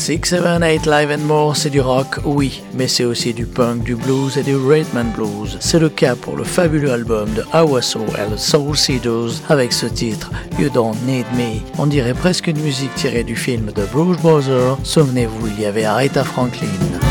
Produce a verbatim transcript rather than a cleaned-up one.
six, seven, eight Live and More, c'est du rock, oui, mais c'est aussi du punk, du blues et du rhythm and blues. C'est le cas pour le fabuleux album de Awaso and the Soul Seeders avec ce titre You Don't Need Me. On dirait presque une musique tirée du film de Blues Brothers. Souvenez-vous, il y avait Aretha Franklin.